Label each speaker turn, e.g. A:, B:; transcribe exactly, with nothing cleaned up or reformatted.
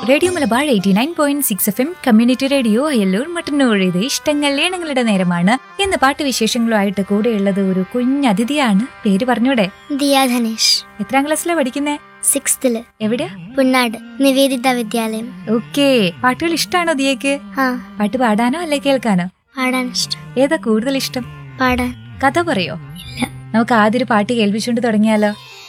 A: Radio Malabar eighty nine point six F M community radio Ayallur Mattannur. ഇത് ഇഷ്ടങ്ങൾ ഏണങ്ങളുടെ നേരമാണ്. ഇന്ന് പാട്ടുവിശേഷങ്ങളുമായിട്ട് കൂടെയുള്ളത് ഒരു കുഞ്ഞതിഥിയാണ്. പേര് പറഞ്ഞൂടെ?
B: ദിയ ധനേഷ്.
A: എത്രാം ക്ലാസ്സിലാണ് പഠിക്കുന്നേ?
B: സിക്സ്ത്തില്.
A: എവിടെയാ?
B: പുന്നാട് നിവേദിത വിദ്യാലയം.
A: ഓക്കേ. പാട്ടുകൾ ഇഷ്ടാണോ ദിയക്ക്?
B: ആ.
A: പാട്ട് പാടാനോ അല്ലെ കേൾക്കാനോ?
B: പാടാൻ ഇഷ്ടം.
A: ഏതാ കൂടുതൽ ഇഷ്ടം?
B: പാടാൻ.
A: കഥ പറയോ?
B: ഇല്ല.
A: നമുക്ക് ആദ്യം ഒരു പാട്ട് കേൾപ്പിച്ചുകൊണ്ട് തുടങ്ങിയാലോ?